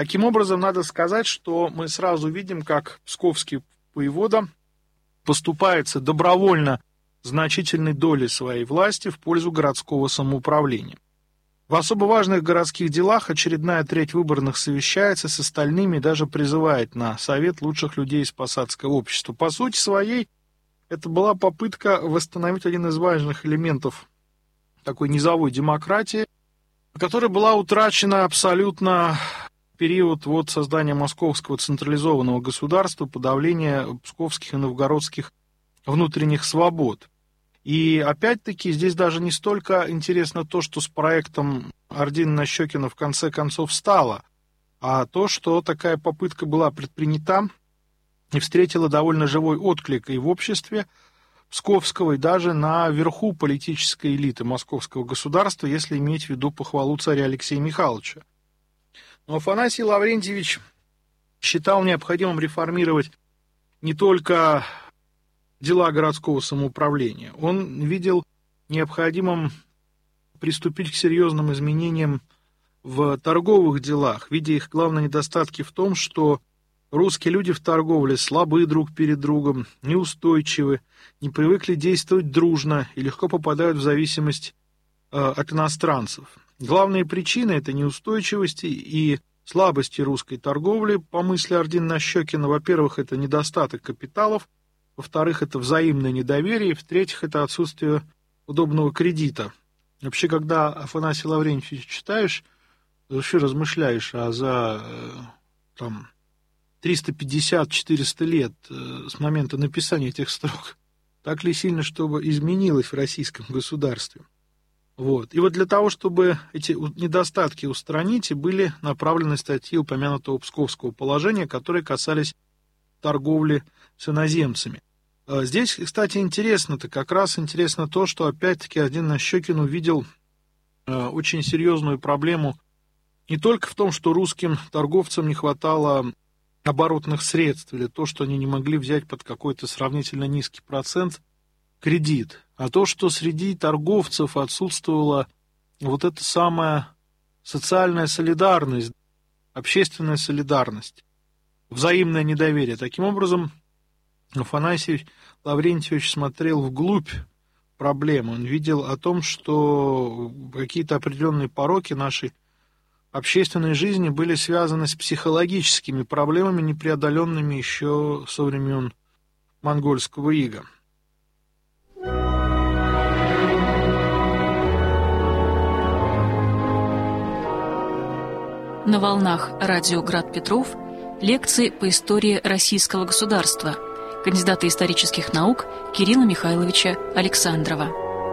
Таким образом, надо сказать, что мы сразу видим, как псковский воевода поступается добровольно значительной долей своей власти в пользу городского самоуправления. В особо важных городских делах очередная треть выборных совещается с остальными и даже призывает на совет лучших людей из посадского общества. По сути своей, это была попытка восстановить один из важных элементов такой низовой демократии, которая была утрачена абсолютно в период создания московского централизованного государства, подавления псковских и новгородских внутренних свобод. И опять-таки здесь даже не столько интересно то, что с проектом Ордина-Нащекина в конце концов стало, а то, что такая попытка была предпринята и встретила довольно живой отклик и в обществе псковского, и даже наверху политической элиты московского государства, если иметь в виду похвалу царя Алексея Михайловича. Но Афанасий Лаврентьевич считал необходимым реформировать не только дела городского самоуправления. Он видел необходимым приступить к серьезным изменениям в торговых делах, видя их главные недостатки в том, что русские люди в торговле слабы друг перед другом, неустойчивы, не привыкли действовать дружно и легко попадают в зависимость от иностранцев. Главные причины этой неустойчивости и слабости русской торговли, по мысли Ордина-Нащекина, во-первых, это недостаток капиталов, во-вторых, это взаимное недоверие, и в-третьих, это отсутствие удобного кредита. Вообще, когда Афанасия Лаврентьевича читаешь, вообще размышляешь, а за 350-400 лет с момента написания этих строк так ли сильно, чтобы изменилось в российском государстве? И для того, чтобы эти недостатки устранить, и были направлены статьи упомянутого псковского положения, которые касались торговли с иноземцами. Здесь, кстати, интересно то, что опять-таки Ордин-Нащекин увидел очень серьезную проблему не только в том, что русским торговцам не хватало оборотных средств, или то, что они не могли взять под какой-то сравнительно низкий процент кредит, а то, что среди торговцев отсутствовала эта самая социальная солидарность, общественная солидарность, взаимное недоверие. Таким образом, Афанасий Лаврентьевич смотрел вглубь проблемы. Он видел о том, что какие-то определенные пороки нашей общественной жизни были связаны с психологическими проблемами, непреодоленными еще со времен монгольского ига. На волнах радио «Град Петров» лекции по истории российского государства кандидата исторических наук Кирилла Михайловича Александрова.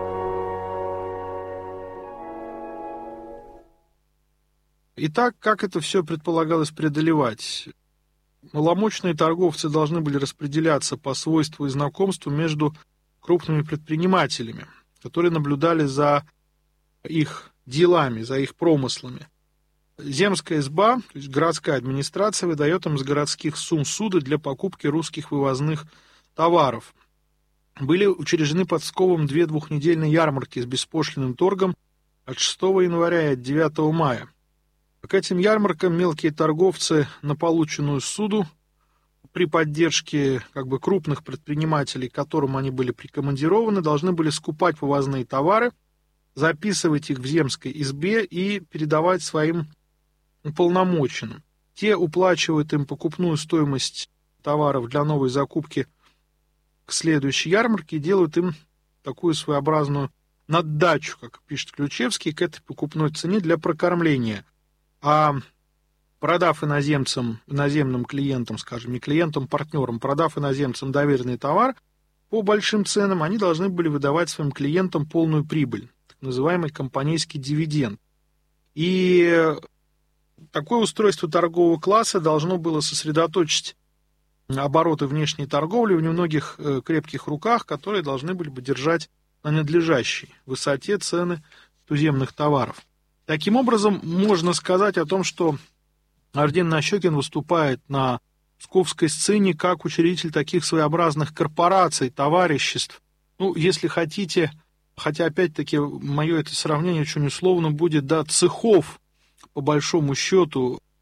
Итак, как это все предполагалось преодолевать? Маломощные торговцы должны были распределяться по свойству и знакомству между крупными предпринимателями, которые наблюдали за их делами, за их промыслами. Земская изба, то есть городская администрация, выдает им с городских сумм суды для покупки русских вывозных товаров. Были учреждены под Псковом 2 двухнедельные ярмарки с беспошлинным торгом от 6 января и от 9 мая. К этим ярмаркам мелкие торговцы на полученную суду при поддержке крупных предпринимателей, к которым они были прикомандированы, должны были скупать вывозные товары, записывать их в земской избе и передавать своим уполномоченным. Те уплачивают им покупную стоимость товаров для новой закупки к следующей ярмарке и делают им такую своеобразную наддачу, как пишет Ключевский, к этой покупной цене для прокормления. А продав иноземным клиентам, скажем, не клиентам, партнерам, продав иноземцам доверенный товар по большим ценам, они должны были выдавать своим клиентам полную прибыль, так называемый компанейский дивиденд. И такое устройство торгового класса должно было сосредоточить обороты внешней торговли в немногих крепких руках, которые должны были бы держать на надлежащей высоте цены туземных товаров. Таким образом, можно сказать о том, что Ордин-Нащекин выступает на псковской сцене как учредитель таких своеобразных корпораций, товариществ. Если хотите, хотя опять-таки мое это сравнение очень условно будет, цехов, по большому счету,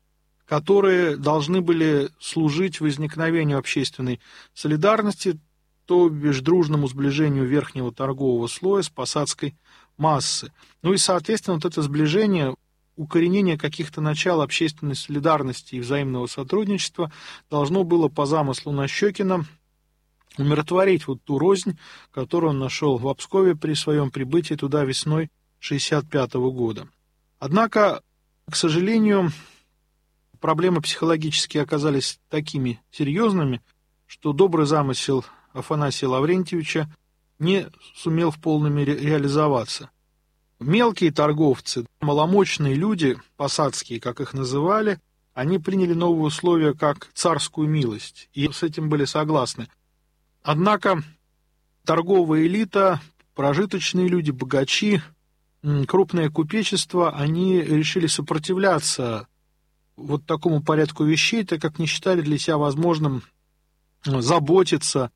которые должны были служить возникновению общественной солидарности, то бишь дружному сближению верхнего торгового слоя с посадской массы. Ну и, соответственно, вот это сближение, укоренение каких-то начал общественной солидарности и взаимного сотрудничества должно было по замыслу Нащекина умиротворить вот ту рознь, которую он нашел в Пскове при своем прибытии туда весной 1965 года. Однако, к сожалению, проблемы психологические оказались такими серьезными, что добрый замысел Афанасия Лаврентьевича не сумел в полной мере реализоваться. Мелкие торговцы, маломощные люди, посадские, как их называли, они приняли новые условия как царскую милость, и с этим были согласны. Однако торговая элита, прожиточные люди, богачи, крупное купечество, они решили сопротивляться вот такому порядку вещей, так как не считали для себя возможным заботиться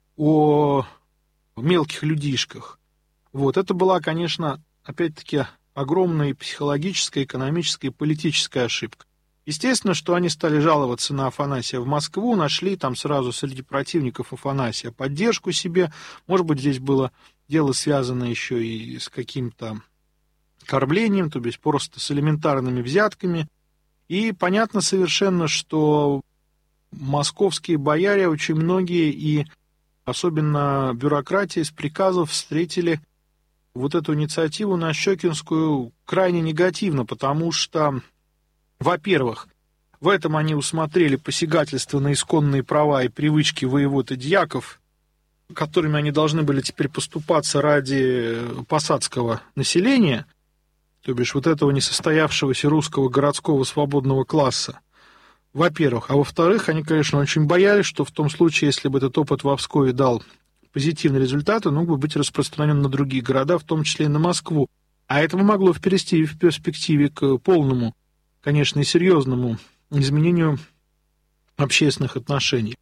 о мелких людишках. Вот. Это была, конечно, опять-таки огромная психологическая, экономическая и политическая ошибка. Естественно, что они стали жаловаться на Афанасия в Москву, нашли там сразу среди противников Афанасия поддержку себе. Может быть, здесь было дело связано еще и с каким-то кормлением, то есть просто с элементарными взятками. И понятно совершенно, что московские бояре, очень многие, и особенно бюрократия из приказов, встретили вот эту инициативу нащекинскую крайне негативно, потому что, во-первых, в этом они усмотрели посягательство на исконные права и привычки воевод и дьяков, которыми они должны были теперь поступаться ради посадского населения, то бишь вот этого несостоявшегося русского городского свободного класса, во-первых. А во-вторых, они, конечно, очень боялись, что в том случае, если бы этот опыт в Пскове дал позитивный результат, он мог бы быть распространен на другие города, в том числе и на Москву. А это могло вперести в перспективе к полному, конечно, и серьезному изменению общественных отношений.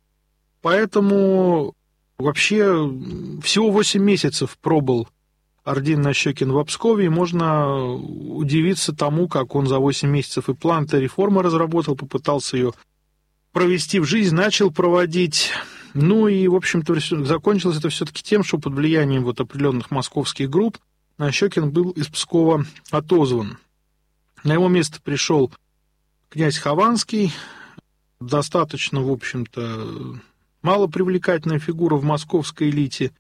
Поэтому вообще всего 8 месяцев пробыл Ордин Нащекин в Пскове, и можно удивиться тому, как он за 8 месяцев и план-то реформы разработал, попытался ее провести в жизнь, начал проводить. Ну и, в общем-то, закончилось это все-таки тем, что под влиянием вот определенных московских групп Нащекин был из Пскова отозван. На его место пришел князь Хованский, достаточно, в общем-то, малопривлекательная фигура в московской элите,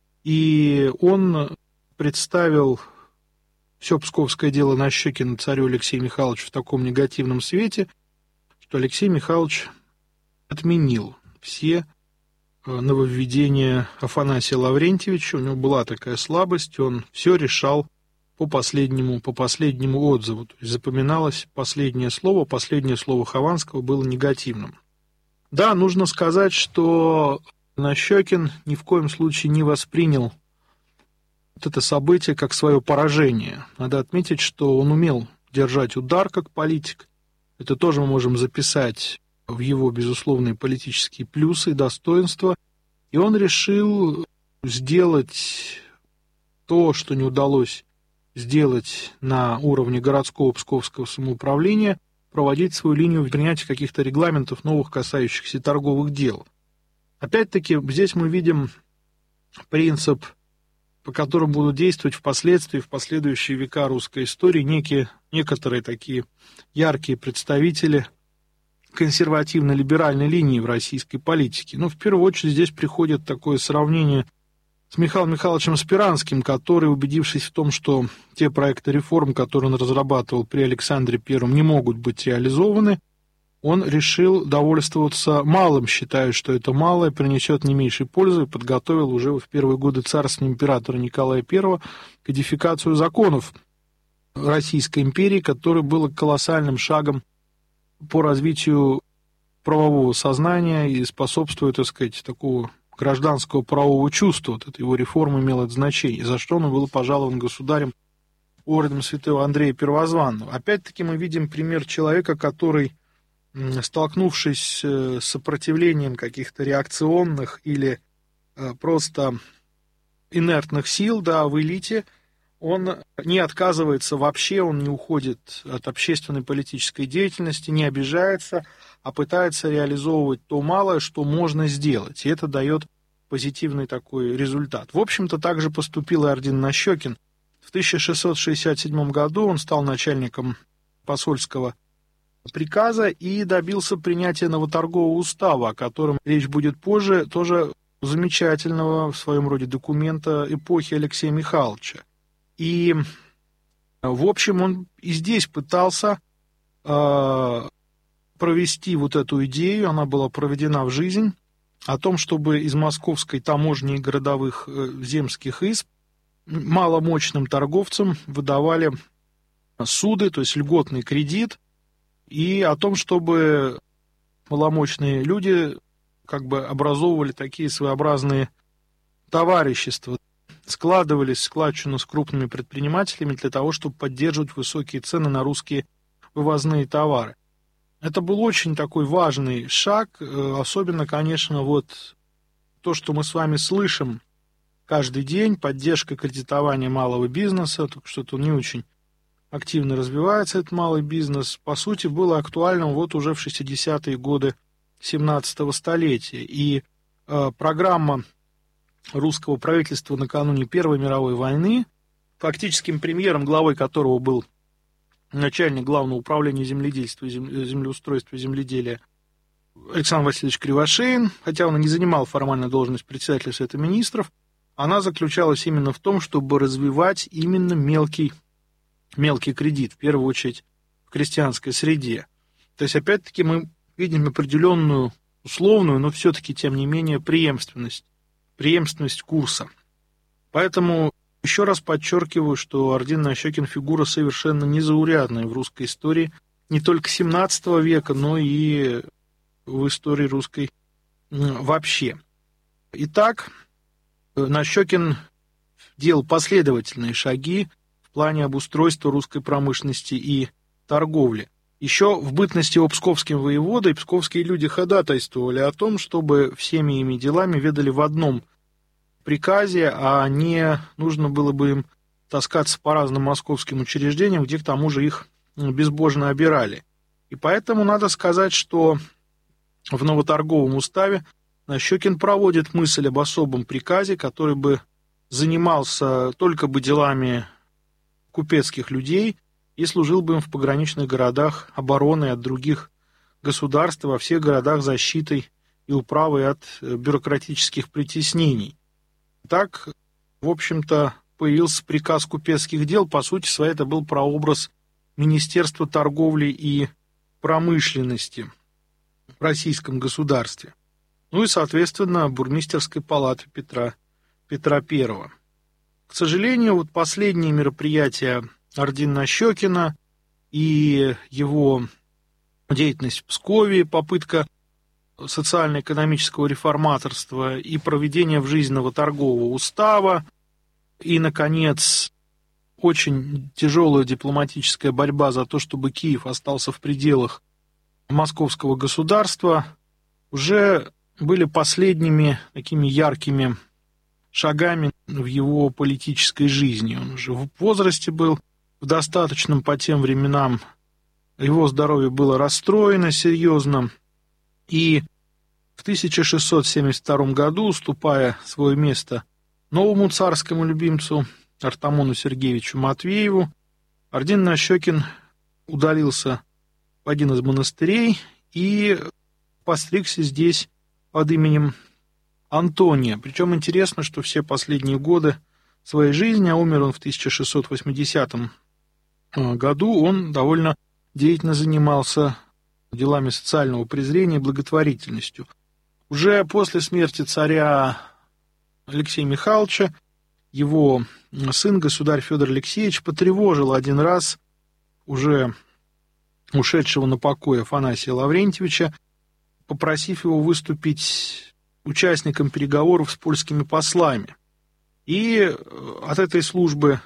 и он представил все псковское дело Нащекина царю Алексею Михайловичу в таком негативном свете, что Алексей Михайлович отменил все нововведения Афанасия Лаврентьевича. У него была такая слабость, он все решал по последнему отзыву. То есть запоминалось последнее слово Хованского было негативным. Да, нужно сказать, что Нащекин ни в коем случае не воспринял вот это событие как свое поражение. Надо отметить, что он умел держать удар как политик. Это тоже мы можем записать в его безусловные политические плюсы и достоинства. И он решил сделать то, что не удалось сделать на уровне городского псковского самоуправления, проводить свою линию в принятии каких-то регламентов новых, касающихся торговых дел. Опять-таки, здесь мы видим принцип, по которому будут действовать впоследствии, в последующие века русской истории некоторые такие яркие представители консервативно-либеральной линии в российской политике. Но в первую очередь здесь приходит такое сравнение с Михаилом Михайловичем Спиранским, который, убедившись в том, что те проекты реформ, которые он разрабатывал при Александре I, не могут быть реализованы, он решил довольствоваться малым, считая, что это малое принесет не меньшей пользы, и подготовил уже в первые годы царствования императора Николая I кодификацию законов Российской империи, которое было колоссальным шагом по развитию правового сознания и способствует, так сказать, такого гражданского правового чувства. Вот эта его реформа имела это значение, за что он был пожалован государем орденом святого Андрея Первозванного. Опять-таки мы видим пример человека, который, столкнувшись с сопротивлением каких-то реакционных или просто инертных сил, да, в элите, Он не отказывается вообще, он не уходит от общественной политической деятельности, не обижается, а пытается реализовывать то малое, что можно сделать. И это дает позитивный такой результат. В общем-то, так же поступил и Ордин Нащекин. В 1667 году он стал начальником посольского приказа и добился принятия новоторгового устава, о котором речь будет позже, тоже замечательного в своем роде документа эпохи Алексея Михайловича. И, в общем, он и здесь пытался провести вот эту идею, она была проведена в жизнь, о том, чтобы из московской таможни и городовых земских изб маломощным торговцам выдавали суды, то есть льготный кредит, и о том, чтобы маломощные люди как бы образовывали такие своеобразные товарищества, складывались в складчину с крупными предпринимателями для того, чтобы поддерживать высокие цены на русские вывозные товары. Это был очень такой важный шаг, особенно, конечно, вот то, что мы с вами слышим каждый день, поддержка кредитования малого бизнеса, что-то не очень активно развивается этот малый бизнес, по сути, было актуальным вот уже в 60-е годы 17-го столетия. И программа русского правительства накануне Первой мировой войны, фактическим премьером, главой которого был начальник Главного управления земледельства, землеустройства и земледелия Александр Васильевич Кривошеин, хотя он и не занимал формальную должность председателя Совета министров, она заключалась именно в том, чтобы развивать именно мелкий кредит, в первую очередь в крестьянской среде. То есть, опять-таки, мы видим определенную условную, но все-таки, тем не менее, преемственность курса. Поэтому еще раз подчеркиваю, что Ордин Нащекин фигура совершенно незаурядная в русской истории, не только XVII века, но и в истории русской вообще. Итак, Нащекин делал последовательные шаги в плане обустройства русской промышленности и торговли. Еще в бытности его псковским воеводой псковские люди ходатайствовали о том, чтобы всеми ими делами ведали в одном приказе, а не нужно было бы им таскаться по разным московским учреждениям, где к тому же их безбожно обирали. И поэтому надо сказать, что в новоторговом уставе Нащекин проводит мысль об особом приказе, который бы занимался только бы делами купецких людей и служил бы им в пограничных городах обороной от других государств, во всех городах защитой и управой от бюрократических притеснений. Так, в общем-то, появился приказ купецких дел. По сути своей, это был прообраз Министерства торговли и промышленности в российском государстве. Ну и, соответственно, бурмистерской палаты Петра I. К сожалению, вот последние мероприятия Ордина Нащекина и его деятельность в Пскове, попытка социально-экономического реформаторства и проведения в жизнь новоторгового устава, и, наконец, очень тяжелая дипломатическая борьба за то, чтобы Киев остался в пределах московского государства, уже были последними такими яркими шагами в его политической жизни. Он уже в возрасте был, в достаточном по тем временам, его здоровье было расстроено серьезно, и в 1672 году, уступая свое место новому царскому любимцу Артамону Сергеевичу Матвееву, Ордин Нащекин удалился в один из монастырей и постригся здесь под именем Антония. Причем интересно, что все последние годы своей жизни, а умер он в 1680 году, он довольно деятельно занимался делами социального презрения и благотворительностью. Уже после смерти царя Алексея Михайловича его сын, государь Федор Алексеевич, потревожил один раз уже ушедшего на покой Афанасия Лаврентьевича, попросив его выступить участником переговоров с польскими послами. И от этой службы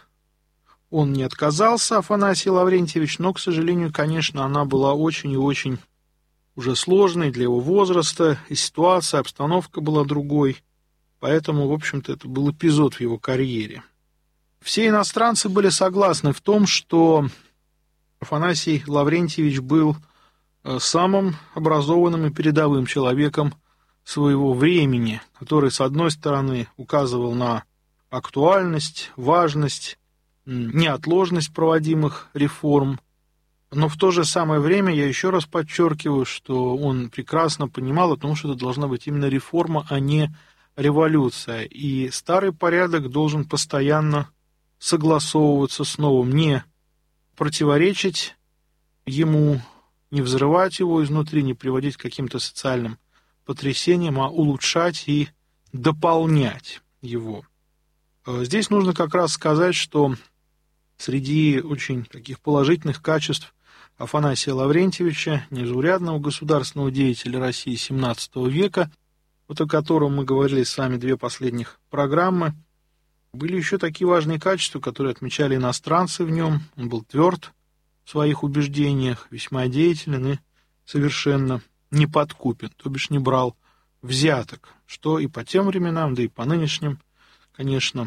он не отказался, Афанасий Лаврентьевич, но, к сожалению, конечно, она была очень и очень уже сложной для его возраста, и ситуация, обстановка была другой, поэтому, в общем-то, это был эпизод в его карьере. Все иностранцы были согласны в том, что Афанасий Лаврентьевич был самым образованным и передовым человеком своего времени, который, с одной стороны, указывал на актуальность, важность, неотложность проводимых реформ, но в то же самое время я еще раз подчеркиваю, что он прекрасно понимал о том, что это должна быть именно реформа, а не революция, и старый порядок должен постоянно согласовываться с новым, не противоречить ему, не взрывать его изнутри, не приводить к каким-то социальным потрясениям, а улучшать и дополнять его. Здесь нужно как раз сказать, что среди очень таких положительных качеств Афанасия Лаврентьевича, незаурядного государственного деятеля России XVII века, вот о котором мы говорили с вами две последних программы, были еще такие важные качества, которые отмечали иностранцы в нем. Он был тверд в своих убеждениях, весьма деятелен и совершенно неподкупен, то бишь не брал взяток, что и по тем временам, да и по нынешним, конечно,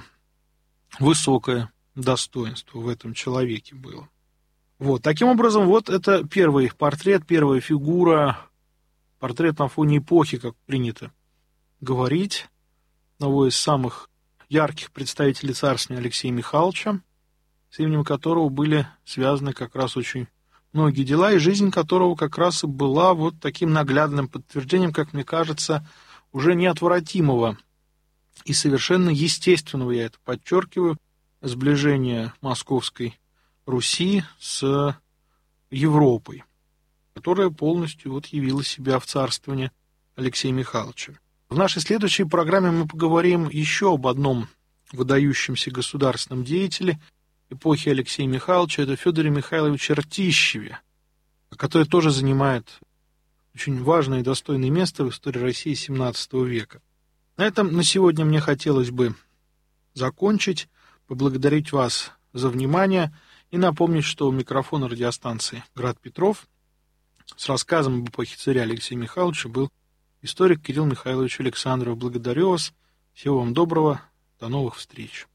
высокое достоинство в этом человеке было. Вот, таким образом, вот это первый портрет, первая фигура, портрет на фоне эпохи, как принято говорить, одного из самых ярких представителей царствования Алексея Михайловича, с именем которого были связаны как раз очень многие дела, и жизнь которого как раз и была вот таким наглядным подтверждением, как мне кажется, уже неотвратимого и совершенно естественного, я это подчеркиваю, сближения Московской Руси с Европой, которая полностью вот явила себя в царствовании Алексея Михайловича. В нашей следующей программе мы поговорим еще об одном выдающемся государственном деятеле эпохи Алексея Михайловича, это Федоре Михайловиче Ртищеве, который тоже занимает очень важное и достойное место в истории России XVII века. На этом на сегодня мне хотелось бы закончить, поблагодарить вас за внимание и напомнить, что у микрофона радиостанции «Град Петров» с рассказом об эпохе царя Алексея Михайловича был историк Кирилл Михайлович Александров. Благодарю вас. Всего вам доброго. До новых встреч.